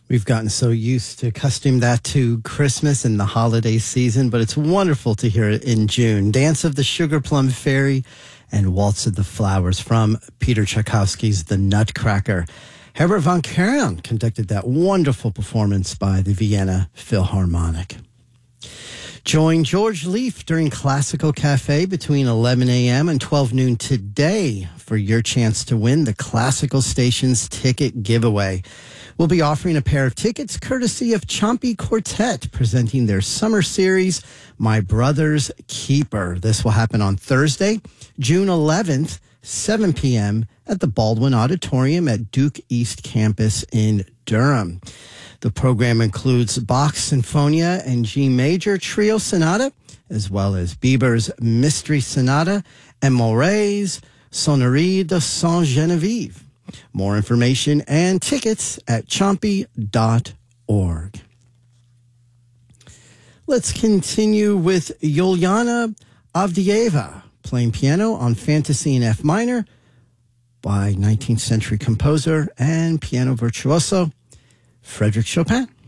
We've gotten so used to accustom that to Christmas and the holiday season, but it's wonderful to hear it in June. Dance of the Sugar Plum Fairy and Waltz of the Flowers from Peter Tchaikovsky's The Nutcracker. Herbert von Karajan conducted that wonderful performance by the Vienna Philharmonic. Join George Leaf during Classical Cafe between 11 a.m. and 12 noon today for your chance to win the Classical Stations ticket giveaway. We'll be offering a pair of tickets courtesy of Ciampi Quartet, presenting their summer series, My Brother's Keeper. This will happen on Thursday, June 11th, 7 p.m. at the Baldwin Auditorium at Duke East Campus in Durham. The program includes Bach's Sinfonia and G Major Trio Sonata, as well as Bieber's Mystery Sonata and Maury's Sonnerie de Saint-Geneviève. More information and tickets at ciampi.org. Let's continue with Yuliana Avdieva playing piano on Fantasy in F minor by 19th century composer and piano virtuoso Frédéric Chopin.